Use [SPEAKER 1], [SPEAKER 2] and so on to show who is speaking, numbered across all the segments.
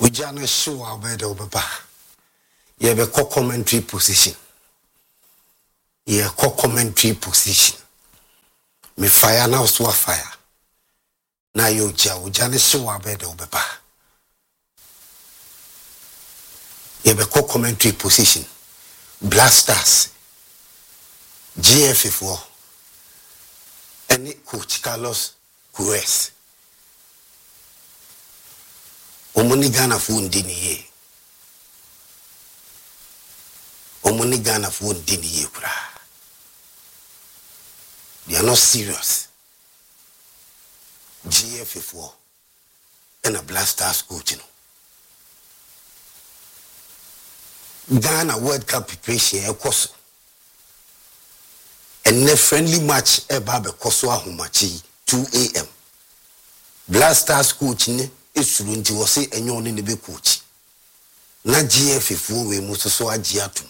[SPEAKER 1] Ujana show our bed over bar. You have a co-commentary position. You have a co-commentary position. Me fire now, so fire. Now you Ujana show our bed over bar. You have a co-commentary position. Blasters. GF4. And Coach Carlos Quest. Omoni Ghana phone dini ye. Omoni Ghana phone dini ye kura. They are not serious. GF4 and a Blasters coach, you know. Ghana World Cup preparation ekoso. And a friendly match eba bekoso ahumachi 2 a.m. Blasters coach ne esurunti wo se enyo ne be coach. Na GF4 we musoso agiatum.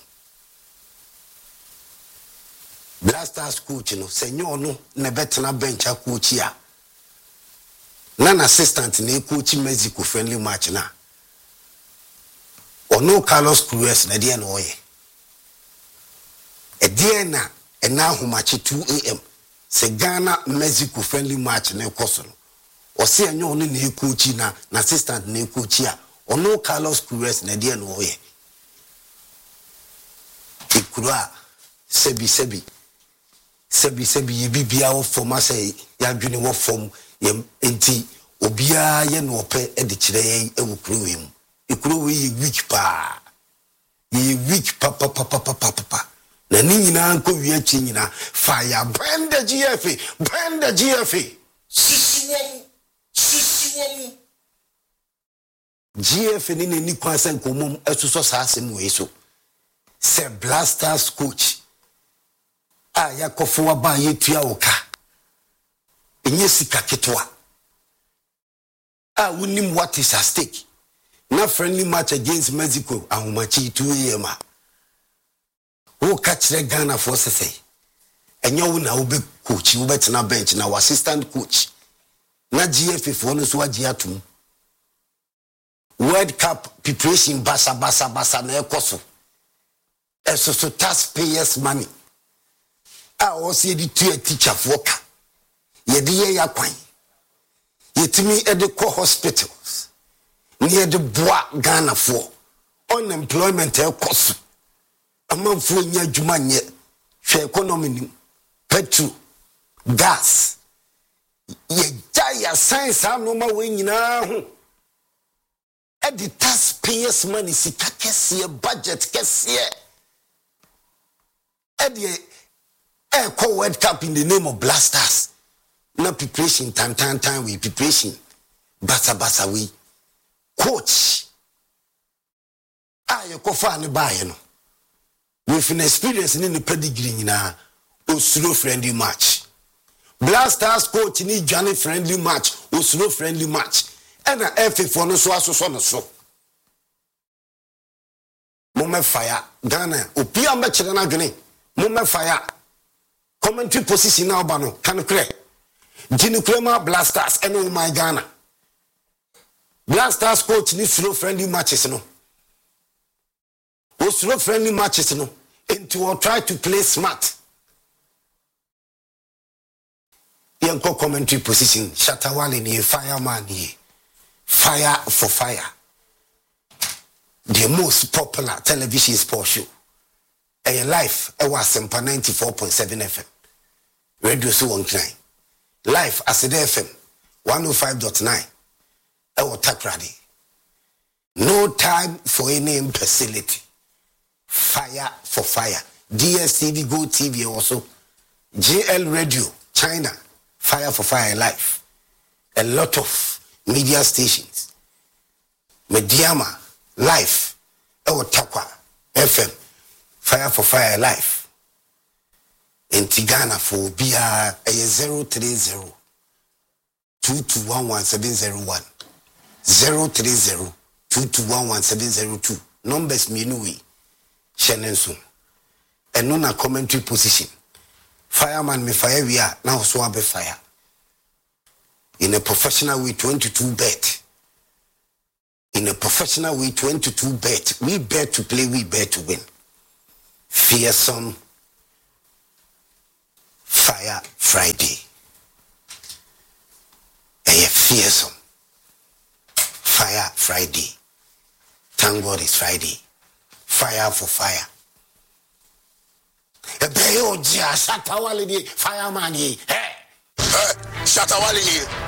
[SPEAKER 1] Blasters coach no senyo no ne betena bench coach ya. Na assistant ne coach Mexico friendly match na. Ono Carlos Cruz na dia no oye. E dia na na humachi 2 a.m. se Ghana Mexico friendly match na ekoso no. O se enyo no na coach na assistant na coach ya. Ono Carlos Cruz na dia no oye. Ikura sebi ye bibia wo form say ya dwene wo form ye enti obia ye no ope e de kire ye ewukuru we mu. Ikuro we ye weak pa. Ye weak pa. Na ni nyina nko wi achi nyina fire bend the GFA. Sisiwom. GFA ni kwanse nkomom esuso saasem we so. Se Blasters coach. Ya kofo wa ba ye tua oka. Enye sika ketwa. Unim what is at stake. Na friendly match against Mexico ahumachi 2 a.m. Who catch the Ghana for say. Enya wo na wo be coach, wo betena bench na assistant coach. Na GF4 no so agiatum. World Cup preparation basa na ekoso. So taxpayers money. Also the teacher worker. Ye de ya kwan. Yetimi e de co hospitals. Near the bois Ghana for unemployment cost. A man for nya juma nye hwe economy petrol gas ye jaya science anoma we nyina ho e the taxpayers money sika kese budget kese e the World Cup in the name of Blasters. No preparation time we preparation basa we coach you kofa ne buy no with an experience in the pedigree na osuro friendly match. Blasters coach ni Johnny friendly match osuro friendly match and a F4 no so moment fire Ghana opia mbechire na dwene moment fire commentary position now bano can clear Gini Krema Blasters and oh my Ghana Blasters coach ni slow friendly matches no. Slow friendly matches no. Into or try to play smart. Yanko commentary position. Shatawali ni fireman ni. Fire for fire. The most popular television sports show. A life was Sempa 94.7 FM. Radio so 19. Life as a FM 105.9. Takradi. No time for any imbecility. Fire for fire. DSTV Go TV also. JL Radio China. Fire for fire life. A lot of media stations. Mediama Life. Takwa FM. Fire for fire life. In Tigana for BR 030 2211 030 2211 numbers minui Shenensun and no na commentary position. Fireman me fire we are now so be fire in a professional way 22 bet in a professional way, 22 bet. We bet to play, we bet to win. Fearsome Fire Friday. Fearsome Fire Friday. Thank God it's Friday. Fire for fire. Shatawali, fireman. Hey, Shatawali.